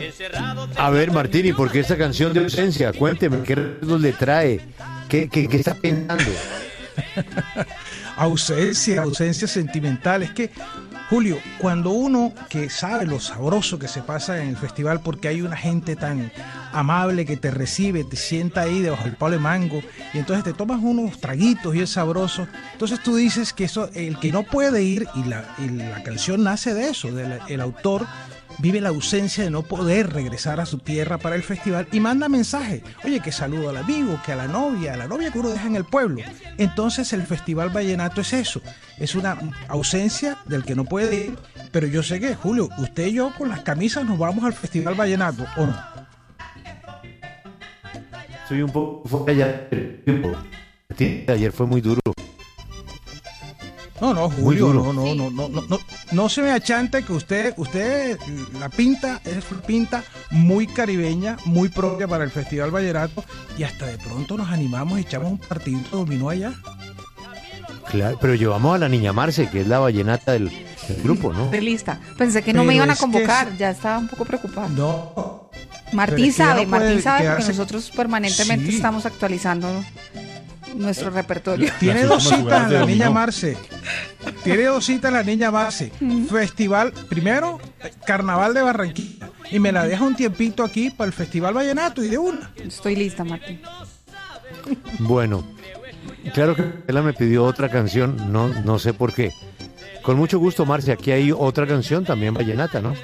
A ver, Martín, ¿y por qué esta canción de ausencia? Cuénteme, ¿qué recuerdos le trae? ¿Qué está pensando? Ausencia sentimental. Es que, Julio, cuando uno que sabe lo sabroso que se pasa en el festival, porque hay una gente tan amable que te recibe, te sienta ahí debajo del palo de mango, y entonces te tomas unos traguitos y es sabroso. Entonces tú dices que eso, el que no puede ir, y la canción nace de eso, el autor vive la ausencia de no poder regresar a su tierra para el festival y manda mensaje, oye, que saludo al amigo, que a la novia que uno deja en el pueblo. Entonces el Festival Vallenato es eso, es una ausencia del que no puede ir, pero yo sé que, Julio, usted y yo con las camisas nos vamos al Festival Vallenato, ¿o no? Soy un poco fuera ya. Ayer fue muy duro. No, Julio, no se me achante que usted la pinta es pinta muy caribeña, muy propia para el Festival Vallenato, y hasta de pronto nos animamos y echamos un partidito de dominó allá. Claro, pero llevamos a la niña Marce, que es la vallenata del grupo, ¿no? Estoy lista. Pensé que no Pero me iban a es convocar, ya estaba un poco preocupada. No. Martín sabe porque quedarse... nosotros permanentemente Sí. estamos actualizando nuestro repertorio. Tiene dos citas la niña Marce. Festival, primero, Carnaval de Barranquilla. Y me la deja un tiempito aquí para el Festival Vallenato y de una. Estoy lista, Martín. Bueno, claro que ella me pidió otra canción, no sé por qué. Con mucho gusto, Marce, aquí hay otra canción también vallenata, ¿no?